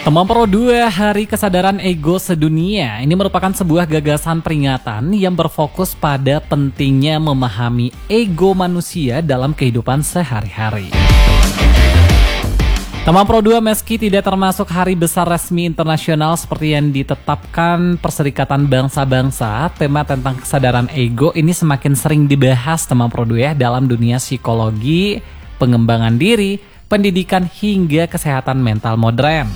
Teman Pro 2 Hari Kesadaran Ego Sedunia ini merupakan sebuah gagasan peringatan yang berfokus pada pentingnya memahami ego manusia dalam kehidupan sehari-hari. Teman Pro 2 meski tidak termasuk hari besar resmi internasional seperti yang ditetapkan Perserikatan Bangsa-Bangsa, tema tentang kesadaran ego ini semakin sering dibahas teman Pro 2 dalam dunia psikologi, pengembangan diri, pendidikan hingga kesehatan mental modern.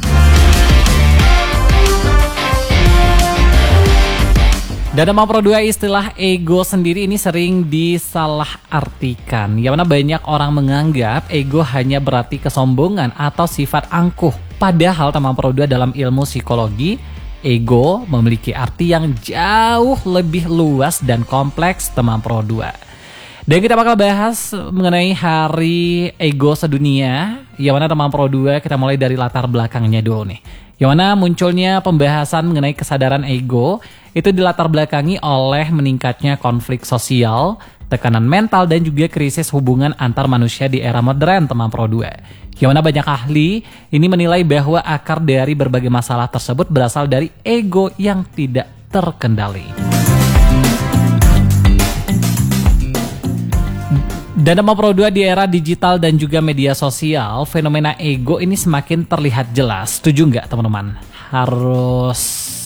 Dan teman Pro 2 istilah ego sendiri ini sering disalahartikan, yang mana banyak orang menganggap ego hanya berarti kesombongan atau sifat angkuh. Padahal teman Pro 2 dalam ilmu psikologi, ego memiliki arti yang jauh lebih luas dan kompleks teman Pro 2. Dan kita bakal bahas mengenai Hari Ego Sedunia, yang mana teman Pro 2 kita mulai dari latar belakangnya dulu nih. Yang mana munculnya pembahasan mengenai kesadaran ego itu dilatar belakangi oleh meningkatnya konflik sosial, tekanan mental, dan juga krisis hubungan antar manusia di era modern teman Pro 2. Yang mana banyak ahli ini menilai bahwa akar dari berbagai masalah tersebut berasal dari ego yang tidak terkendali. Dan teman Pro 2 di era digital dan juga media sosial, fenomena ego ini semakin terlihat jelas. Setuju nggak teman-teman? Harus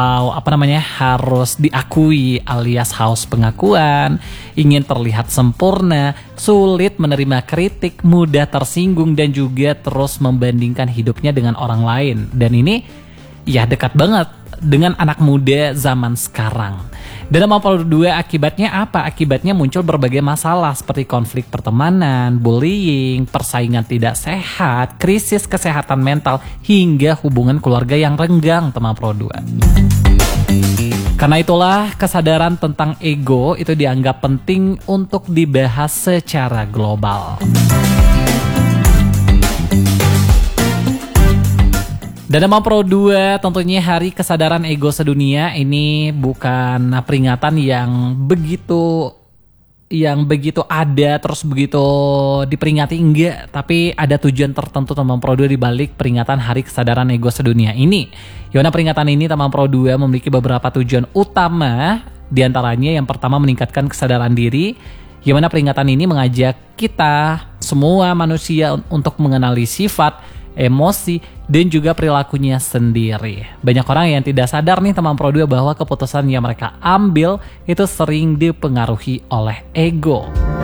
diakui alias haus pengakuan, ingin terlihat sempurna, sulit menerima kritik, mudah tersinggung, dan juga terus membandingkan hidupnya dengan orang lain. Dan ini ya dekat banget dengan anak muda zaman sekarang. Dan teman Pro 2 akibatnya apa? Akibatnya muncul berbagai masalah seperti konflik pertemanan, bullying, persaingan tidak sehat, krisis kesehatan mental, hingga hubungan keluarga yang renggang teman Pro 2. Karena itulah kesadaran tentang ego itu dianggap penting untuk dibahas secara global. Dan teman Pro 2 tentunya Hari Kesadaran Ego Sedunia ini bukan peringatan yang begitu ada terus begitu diperingati, enggak, tapi ada tujuan tertentu teman Pro 2 di balik peringatan Hari Kesadaran Ego Sedunia ini. Yang mana peringatan ini teman Pro 2 memiliki beberapa tujuan utama, diantaranya yang pertama meningkatkan kesadaran diri. Yang mana peringatan ini mengajak kita semua manusia untuk mengenali sifat, emosi, dan juga perilakunya sendiri. Banyak orang yang tidak sadar nih teman Pro 2 bahwa keputusan yang mereka ambil itu sering dipengaruhi oleh ego.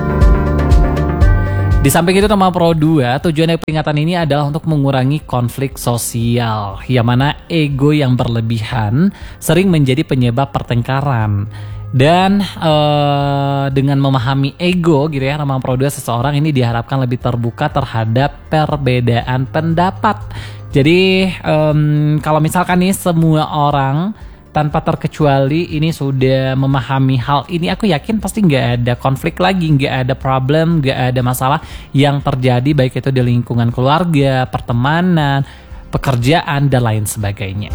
Di samping itu teman Pro 2, tujuan dari peringatan ini adalah untuk mengurangi konflik sosial, yang mana ego yang berlebihan sering menjadi penyebab pertengkaran. Dan dengan memahami ego gitu ya, teman Pro 2, seseorang ini diharapkan lebih terbuka terhadap perbedaan pendapat. Jadi kalau misalkan nih semua orang tanpa terkecuali ini sudah memahami hal ini, aku yakin pasti nggak ada konflik lagi, nggak ada problem, nggak ada masalah yang terjadi baik itu di lingkungan keluarga, pertemanan, pekerjaan, dan lain sebagainya.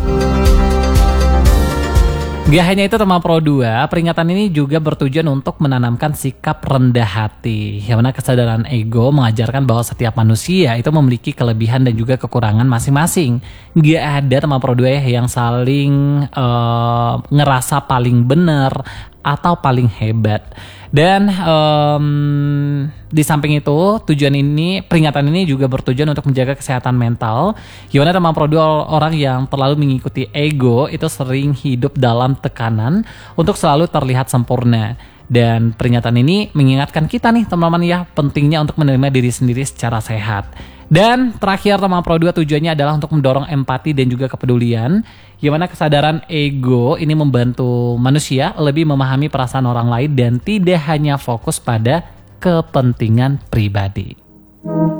Gak hanya itu teman Pro 2, peringatan ini juga bertujuan untuk menanamkan sikap rendah hati. Yang mana kesadaran ego mengajarkan bahwa setiap manusia itu memiliki kelebihan dan juga kekurangan masing-masing. Gak ada teman Pro 2 yang saling ngerasa paling benar atau paling hebat. Dan di samping itu peringatan ini juga bertujuan untuk menjaga kesehatan mental. Gimana teman Pro 2, orang yang terlalu mengikuti ego itu sering hidup dalam tekanan untuk selalu terlihat sempurna. Dan peringatan ini mengingatkan kita nih teman-teman ya, pentingnya untuk menerima diri sendiri secara sehat. Dan terakhir teman Pro 2, tujuannya adalah untuk mendorong empati dan juga kepedulian. Gimana kesadaran ego ini membantu manusia lebih memahami perasaan orang lain dan tidak hanya fokus pada kepentingan pribadi.